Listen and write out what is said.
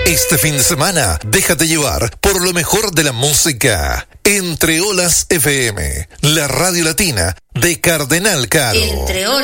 Este fin de semana, déjate llevar por lo mejor de la música. Entre Olas FM, la radio latina de Cardenal Caro. Entre Olas.